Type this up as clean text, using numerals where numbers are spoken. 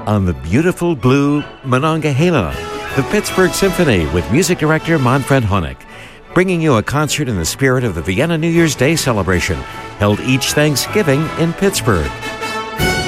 on the beautiful blue Monongahela, the Pittsburgh Symphony with music director Manfred Honeck, bringing you a concert in the spirit of the Vienna New Year's Day celebration, held each Thanksgiving in Pittsburgh.